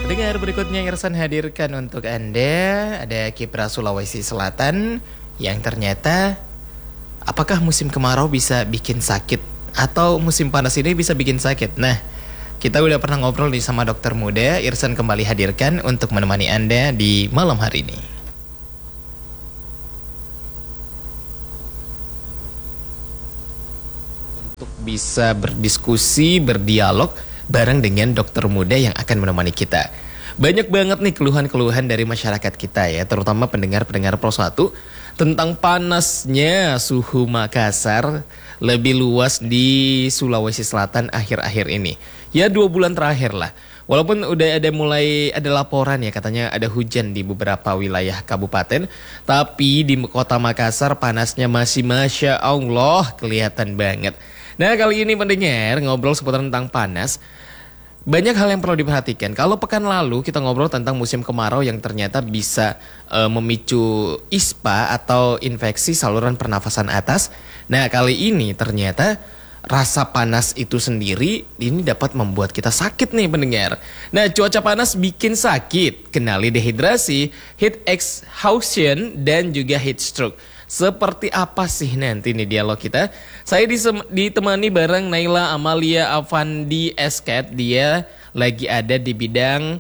Pendengar, berikutnya Irsan hadirkan untuk Anda ada kiprah Sulawesi Selatan yang ternyata apakah musim kemarau bisa bikin sakit atau musim panas ini bisa bikin sakit. Nah, kita udah pernah ngobrol nih sama dokter muda. Irsan kembali hadirkan untuk menemani Anda di malam hari ini. Untuk bisa berdiskusi, berdialog bareng dengan dokter muda yang akan menemani kita. Banyak banget nih keluhan-keluhan dari masyarakat kita ya, terutama pendengar-pendengar Pro 1 tentang panasnya suhu Makassar lebih luas di Sulawesi Selatan akhir-akhir ini. Ya 2 bulan terakhir lah. Walaupun udah mulai ada laporan ya, katanya ada hujan di beberapa wilayah kabupaten, tapi di kota Makassar panasnya masih Masya Allah kelihatan banget. Nah, kali ini pendengar ngobrol seputar tentang panas. Banyak hal yang perlu diperhatikan. Kalau pekan lalu kita ngobrol tentang musim kemarau yang ternyata bisa memicu ISPA atau infeksi saluran pernafasan atas. Nah, kali ini ternyata rasa panas itu sendiri ini dapat membuat kita sakit nih pendengar. Nah, cuaca panas bikin sakit. Kenali dehidrasi, heat exhaustion, dan juga heat stroke. Seperti apa sih nanti nih dialog kita? Saya ditemani bareng Naila Amalia Avandi Esket. Dia lagi ada di bidang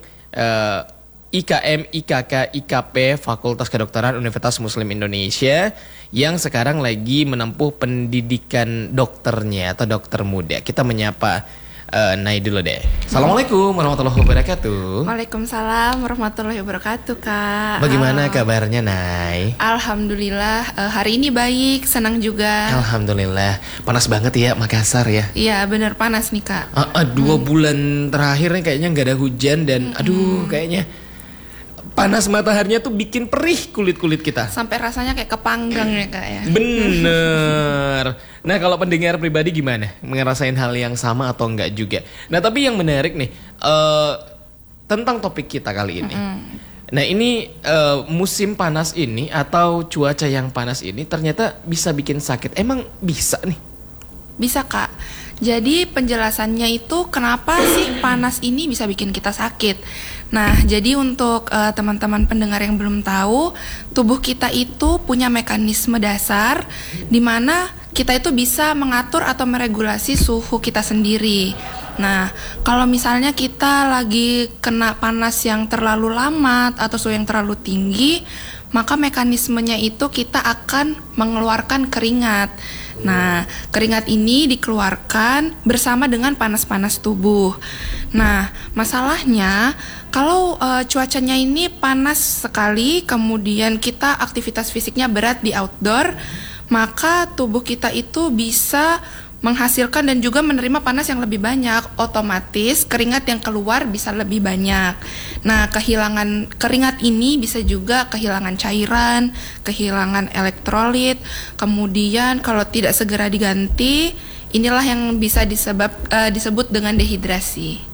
IKM, IKK, IKP Fakultas Kedokteran Universitas Muslim Indonesia yang sekarang lagi menempuh pendidikan dokternya atau dokter muda. Kita menyapa Nay dulu deh. Assalamualaikum warahmatullahi wabarakatuh. Waalaikumsalam warahmatullahi wabarakatuh, Kak. Bagaimana kabarnya, Nay? Alhamdulillah, hari ini baik, senang juga. Alhamdulillah. Panas banget ya Makassar ya? Iya, benar panas nih, Kak. 2 bulan terakhirnya kayaknya nggak ada hujan dan aduh kayaknya panas mataharinya tuh bikin perih kulit-kulit kita. Sampai rasanya kayak kepanggang ya, Kak ya. Bener. Nah, kalau pendengar pribadi gimana? Ngerasain hal yang sama atau enggak juga? Nah, tapi yang menarik nih tentang topik kita kali ini. Nah, ini musim panas ini atau cuaca yang panas ini ternyata bisa bikin sakit. Emang bisa nih? Bisa, Kak. Jadi penjelasannya itu kenapa sih panas ini bisa bikin kita sakit. Nah, jadi untuk teman-teman pendengar yang belum tahu, tubuh kita itu punya mekanisme dasar di mana kita itu bisa mengatur atau meregulasi suhu kita sendiri. Nah, kalau misalnya kita lagi kena panas yang terlalu lama atau suhu yang terlalu tinggi, maka mekanismenya itu kita akan mengeluarkan keringat. Nah, keringat ini dikeluarkan bersama dengan panas-panas tubuh. Nah, masalahnya kalau cuacanya ini panas sekali, kemudian kita aktivitas fisiknya berat di outdoor, maka tubuh kita itu bisa menghasilkan dan juga menerima panas yang lebih banyak. Otomatis keringat yang keluar bisa lebih banyak. Nah, kehilangan keringat ini bisa juga kehilangan cairan, kehilangan elektrolit. Kemudian kalau tidak segera diganti, inilah yang bisa disebut dengan dehidrasi.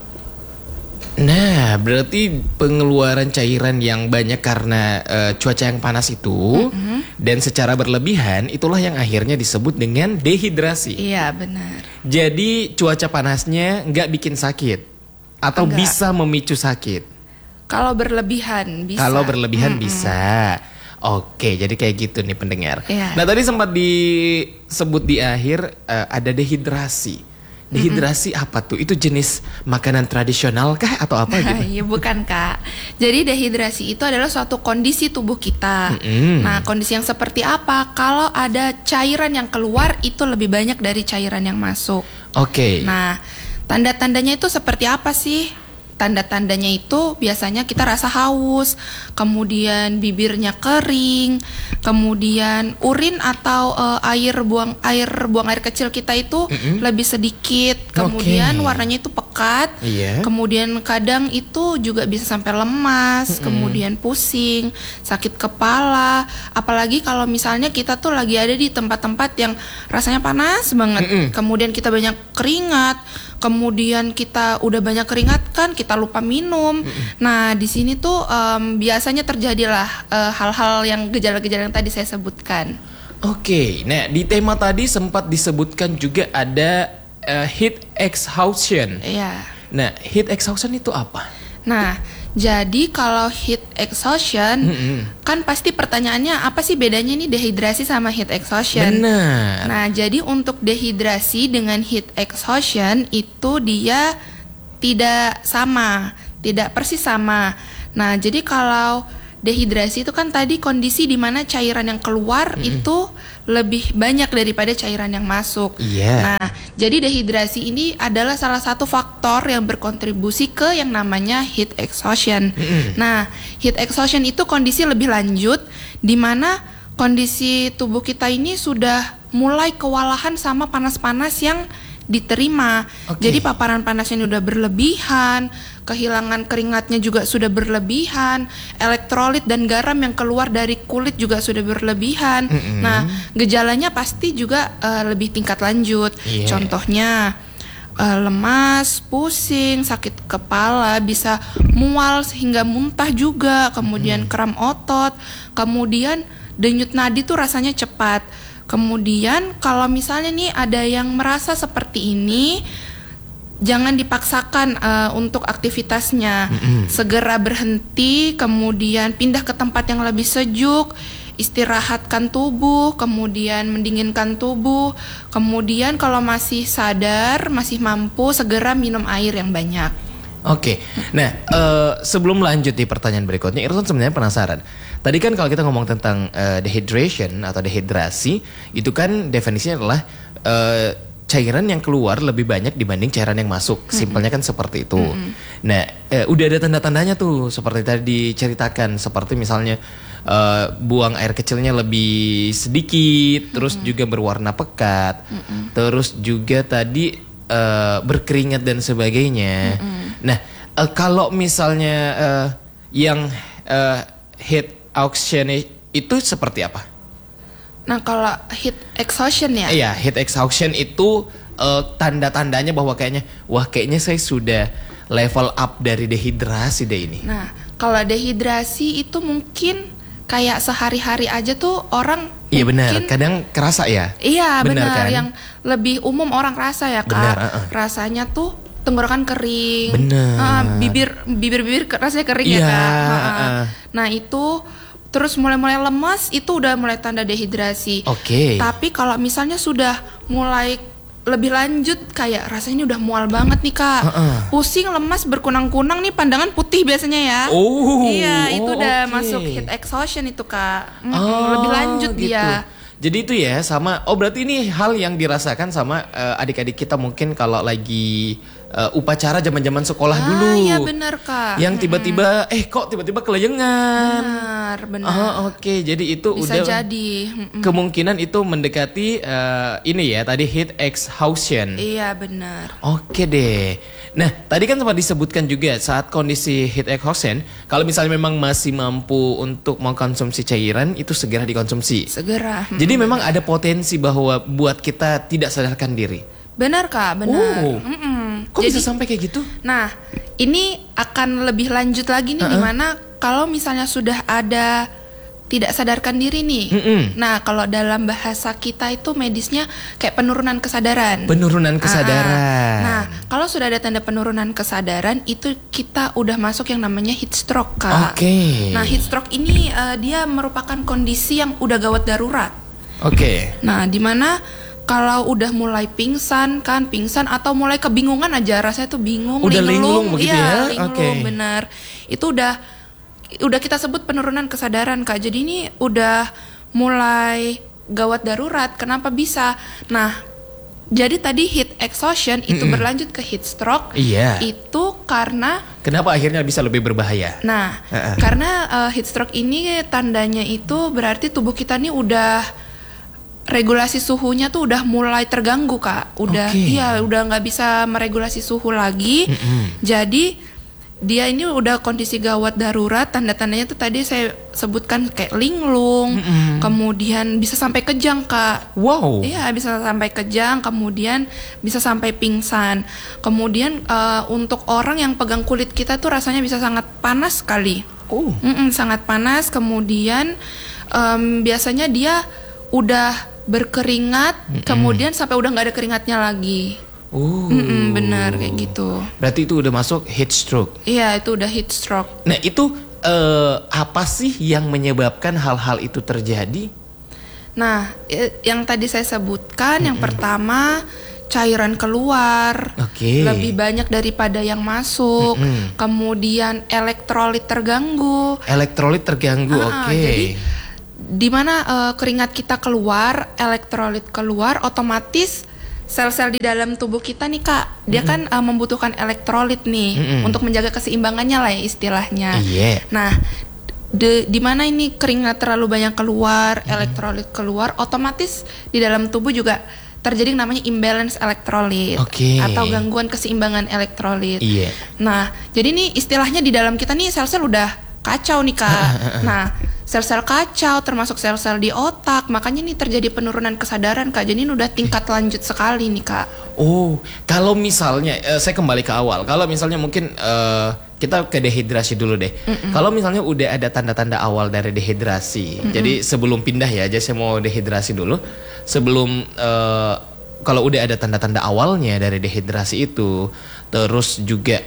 Nah, berarti pengeluaran cairan yang banyak karena cuaca yang panas itu dan secara berlebihan itulah yang akhirnya disebut dengan dehidrasi. Iya, benar. Jadi cuaca panasnya nggak bikin sakit atau Enggak. bisa memicu sakit? Kalau berlebihan bisa. Kalau berlebihan bisa. Oke, jadi kayak gitu nih pendengar. Iya. Nah, tadi sempat disebut di akhir ada dehidrasi. Dehidrasi apa tuh? Itu jenis makanan tradisional kah atau apa gitu? Ya bukan, Kak. Jadi dehidrasi itu adalah suatu kondisi tubuh kita. Nah, kondisi yang seperti apa? Kalau ada cairan yang keluar itu lebih banyak dari cairan yang masuk. Oke. Nah, tanda-tandanya itu seperti apa sih? Tanda-tandanya itu biasanya kita rasa haus, kemudian bibirnya kering, kemudian urin atau air buang air kecil kita itu lebih sedikit, kemudian warnanya itu pekat, kemudian kadang itu juga bisa sampai lemas, kemudian pusing, sakit kepala, apalagi kalau misalnya kita tuh lagi ada di tempat-tempat yang rasanya panas banget, kemudian kita banyak keringat. Kemudian kita udah banyak keringat kan, kita lupa minum. Nah, di sini tuh biasanya terjadilah hal-hal yang gejala-gejala yang tadi saya sebutkan. Oke, nah di tema tadi sempat disebutkan juga ada heat exhaustion. Iya. Nah, heat exhaustion itu apa? Nah, jadi kalau heat exhaustion kan pasti pertanyaannya apa sih bedanya nih dehidrasi sama heat exhaustion? Benar. Nah, jadi untuk dehidrasi dengan heat exhaustion itu dia tidak sama, tidak persis sama. Nah, jadi kalau dehidrasi itu kan tadi kondisi di mana cairan yang keluar itu lebih banyak daripada cairan yang masuk. Iya. Nah, jadi dehidrasi ini adalah salah satu faktor yang berkontribusi ke yang namanya heat exhaustion. Nah, heat exhaustion itu kondisi lebih lanjut di mana kondisi tubuh kita ini sudah mulai kewalahan sama panas-panas yang diterima. Jadi paparan panasnya udah berlebihan, kehilangan keringatnya juga sudah berlebihan, elektrolit dan garam yang keluar dari kulit juga sudah berlebihan. Nah, gejalanya pasti juga lebih tingkat lanjut. Contohnya lemas, pusing, sakit kepala, bisa mual sehingga muntah juga, kemudian kram otot, kemudian denyut nadi tuh rasanya cepat. Kemudian kalau misalnya nih ada yang merasa seperti ini, jangan dipaksakan untuk aktivitasnya. Segera berhenti, kemudian pindah ke tempat yang lebih sejuk, istirahatkan tubuh, kemudian mendinginkan tubuh. Kemudian kalau masih sadar, masih mampu, segera minum air yang banyak. Oke, nah sebelum lanjut di pertanyaan berikutnya, Irson sebenarnya penasaran. Tadi kan kalau kita ngomong tentang dehydration atau dehidrasi, itu kan definisinya adalah cairan yang keluar lebih banyak dibanding cairan yang masuk. Simpelnya kan seperti itu. Nah, udah ada tanda-tandanya tuh, seperti tadi diceritakan, seperti misalnya buang air kecilnya lebih sedikit, terus juga berwarna pekat, terus juga tadi berkeringat dan sebagainya. Nah, kalau misalnya yang heat exhaustion itu seperti apa? Nah, kalau heat exhaustion ya? Iya, heat exhaustion itu tanda-tandanya bahwa kayaknya saya sudah level up dari dehidrasi deh ini. Nah, kalau dehidrasi itu mungkin kayak sehari-hari aja tuh orang. Iya benar, kadang kerasa ya. Iya benar, kan? yang lebih umum orang rasa ya Kak. Benar, rasanya tuh tenggorokan kering, benar. bibir rasanya kering ya Kak. Nah itu terus mulai lemas itu udah mulai tanda dehidrasi. Tapi kalau misalnya sudah mulai lebih lanjut kayak rasanya ini udah mual banget nih Kak, pusing, lemas, berkunang-kunang nih, pandangan putih biasanya ya. Iya itu udah masuk heat exhaustion itu Kak. Lebih lanjut gitu. Dia. Jadi itu ya sama. Berarti ini hal yang dirasakan sama adik-adik kita mungkin kalau lagi upacara zaman-zaman sekolah dulu. Iya benar Kak. Yang tiba-tiba kok tiba-tiba keleyengan. Benar. Jadi itu bisa udah jadi. Kemungkinan itu mendekati ini ya tadi heat exhaustion. Iya benar. Oke deh. Nah, tadi kan sempat disebutkan juga saat kondisi heat exhaustion, kalau misalnya memang masih mampu untuk mengkonsumsi cairan, itu segera dikonsumsi. Segera. Jadi memang ada potensi bahwa buat kita tidak sadarkan diri. Benar Kak, benar. Kok bisa sampai kayak gitu? Nah, ini akan lebih lanjut lagi nih, dimana kalau misalnya sudah ada tidak sadarkan diri nih. Nah, kalau dalam bahasa kita itu medisnya kayak penurunan kesadaran. Penurunan kesadaran. Nah, kalau sudah ada tanda penurunan kesadaran, itu kita udah masuk yang namanya heat stroke, Kak. Nah, heat stroke ini dia merupakan kondisi yang udah gawat darurat. Nah, dimana kalau udah mulai pingsan atau mulai kebingungan aja, rasanya tuh bingung, udah linglung begitu ya? Linglung, benar. Itu udah kita sebut penurunan kesadaran Kak. Jadi ini udah mulai gawat darurat. Kenapa bisa? Nah, jadi tadi heat exhaustion itu berlanjut ke heat stroke. Itu karena kenapa akhirnya bisa lebih berbahaya? Nah, karena heat stroke ini tandanya itu berarti tubuh kita nih udah regulasi suhunya tuh udah mulai terganggu Kak. Udah udah nggak bisa meregulasi suhu lagi. Jadi dia ini udah kondisi gawat darurat. Tanda-tandanya tuh tadi saya sebutkan kayak linglung, kemudian bisa sampai kejang Kak. Iya, bisa sampai kejang, kemudian bisa sampai pingsan. Kemudian untuk orang yang pegang kulit kita tuh rasanya bisa sangat panas sekali. Sangat panas. Kemudian biasanya dia udah berkeringat, kemudian sampai udah nggak ada keringatnya lagi. Benar kayak gitu. Berarti itu udah masuk heat stroke. Iya, itu udah heat stroke. Nah itu apa sih yang menyebabkan hal-hal itu terjadi? Nah, yang tadi saya sebutkan, yang pertama cairan keluar lebih banyak daripada yang masuk. Kemudian elektrolit terganggu. Jadi di mana keringat kita keluar, elektrolit keluar, otomatis sel-sel di dalam tubuh kita nih Kak, dia kan membutuhkan elektrolit nih untuk menjaga keseimbangannya lah ya istilahnya. Nah, di mana ini keringat terlalu banyak keluar, elektrolit keluar, otomatis di dalam tubuh juga terjadi namanya imbalance elektrolit atau gangguan keseimbangan elektrolit. Nah, jadi nih istilahnya di dalam kita nih sel-sel udah kacau nih Kak. Nah, sel-sel kacau termasuk sel-sel di otak, makanya nih terjadi penurunan kesadaran Kak. Jadi ini udah tingkat lanjut sekali nih Kak. Oh, kalau misalnya saya kembali ke awal. Kalau misalnya mungkin kita ke dehidrasi dulu deh. Kalau misalnya udah ada tanda-tanda awal dari dehidrasi. Jadi sebelum pindah ya, aja saya mau dehidrasi dulu. Sebelum kalau udah ada tanda-tanda awalnya dari dehidrasi itu, terus juga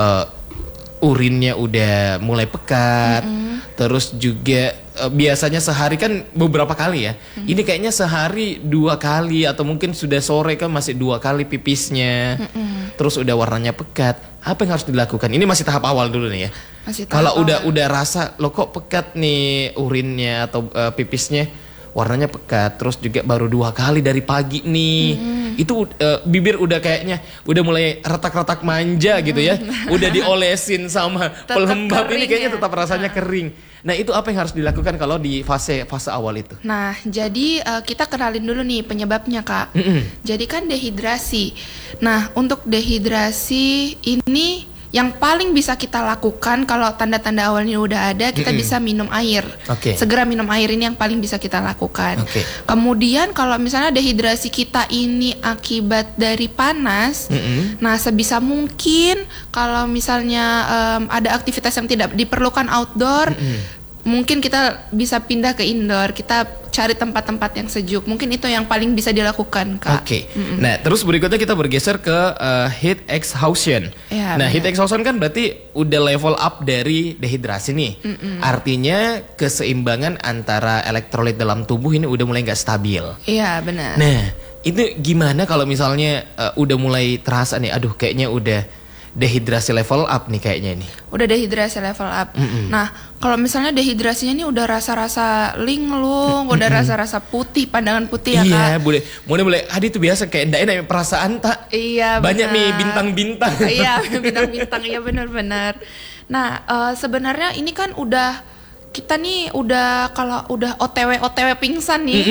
urinnya udah mulai pekat, terus juga biasanya sehari kan beberapa kali ya. Ini kayaknya sehari 2 kali atau mungkin sudah sore kan masih 2 kali pipisnya. Terus udah warnanya pekat. Apa yang harus dilakukan? Ini masih tahap awal dulu nih ya. Kalau udah rasa lo kok pekat nih urinnya atau pipisnya, warnanya pekat, terus juga baru 2 kali dari pagi nih. Itu bibir udah kayaknya udah mulai retak-retak manja gitu ya. Udah diolesin sama pelembab, ini kayaknya tetap rasanya kering. Nah, itu apa yang harus dilakukan kalau di fase awal itu? Nah, jadi kita kenalin dulu nih penyebabnya Kak. Jadi kan dehidrasi. Nah, untuk dehidrasi ini yang paling bisa kita lakukan kalau tanda-tanda awalnya udah ada, kita bisa minum air. Segera minum air, ini yang paling bisa kita lakukan. Kemudian kalau misalnya dehidrasi kita ini akibat dari panas, nah sebisa mungkin kalau misalnya ada aktivitas yang tidak diperlukan outdoor, mungkin kita bisa pindah ke indoor, kita cari tempat-tempat yang sejuk. Mungkin itu yang paling bisa dilakukan Kak. Nah terus berikutnya kita bergeser ke heat exhaustion. Nah heat exhaustion kan berarti udah level up dari dehidrasi nih. Artinya keseimbangan antara elektrolit dalam tubuh ini udah mulai nggak stabil. Iya benar. Nah itu gimana kalau misalnya udah mulai terasa nih, aduh kayaknya udah dehidrasi level up nih kayaknya nih. Udah dehidrasi level up. Nah, kalau misalnya dehidrasinya nih udah rasa-rasa linglung, udah rasa-rasa putih, pandangan putih ya Kak. Iya, boleh. Adi tuh biasa kayak enggak perasaan tak. Iya, banyak nih bintang-bintang. Iya, bintang-bintang. Iya benar-benar. Nah, sebenarnya ini kan udah kita nih kalau udah OTW pingsan nih.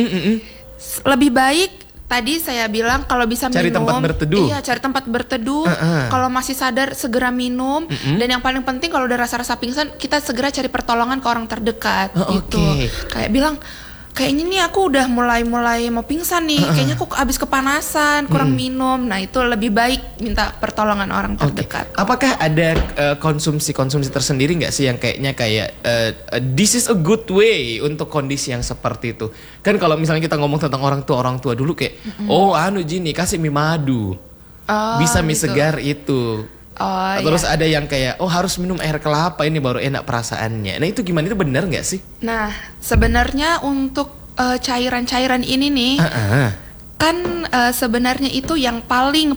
Lebih baik tadi saya bilang kalau bisa cari minum, tempat berteduh. Iya, cari tempat berteduh. Kalau masih sadar segera minum. Dan yang paling penting kalau udah rasa-rasa pingsan, kita segera cari pertolongan ke orang terdekat. Gitu. Kayak bilang, kayaknya nih aku udah mulai mau pingsan nih. Kayaknya aku abis kepanasan, kurang minum. Nah itu lebih baik minta pertolongan orang terdekat. Apakah ada konsumsi tersendiri nggak sih yang kayaknya kayak this is a good way untuk kondisi yang seperti itu? Kan kalau misalnya kita ngomong tentang orang tua dulu kayak Jini kasih mie madu, bisa mie segar itu. Terus ada yang kayak harus minum air kelapa ini baru enak perasaannya. Nah itu gimana, itu benar nggak sih? Nah sebenarnya untuk cairan-cairan ini nih kan sebenarnya itu yang paling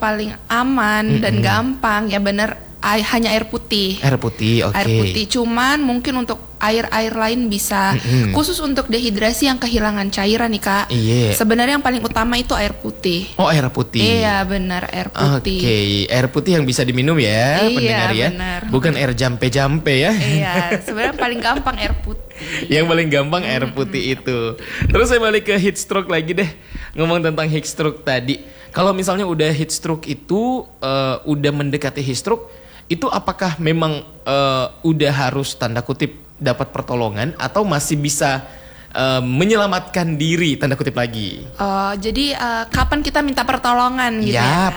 aman dan gampang ya benar, hanya air putih. Air putih. Cuman mungkin untuk air lain bisa. Khusus untuk dehidrasi yang kehilangan cairan nih Kak. Sebenarnya yang paling utama itu air putih. Air putih. Iya benar, air putih. Air putih yang bisa diminum ya, pendengar ya. Benar. Bukan air jampe-jampe ya. Iya, sebenarnya paling gampang air putih. Yang paling gampang air putih itu. Terus saya balik ke heat stroke lagi deh. Ngomong tentang heat stroke tadi. Kalau misalnya udah heat stroke itu udah mendekati heat stroke, itu apakah memang udah harus tanda kutip dapat pertolongan atau masih bisa menyelamatkan diri tanda kutip lagi? Jadi kapan kita minta pertolongan gitu ya?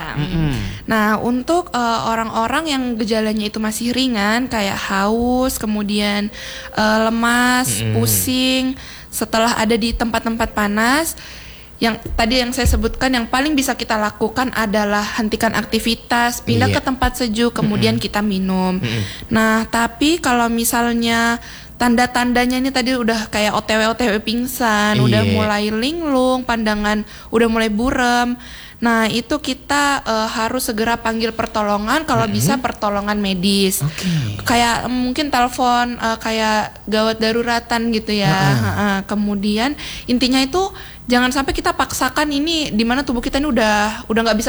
Nah untuk orang-orang yang gejalanya itu masih ringan kayak haus, kemudian lemas, pusing, setelah ada di tempat-tempat panas, yang tadi yang saya sebutkan, yang paling bisa kita lakukan adalah hentikan aktivitas, pindah ke tempat sejuk, kemudian kita minum. Nah, tapi kalau misalnya tanda-tandanya ini tadi udah kayak OTW pingsan, udah mulai linglung, pandangan udah mulai buram. Nah, itu kita harus segera panggil pertolongan, kalau bisa pertolongan medis. Kayak mungkin telepon kayak gawat daruratan gitu ya. Kemudian intinya itu jangan sampai kita paksakan ini di mana tubuh kita ini udah nggak bisa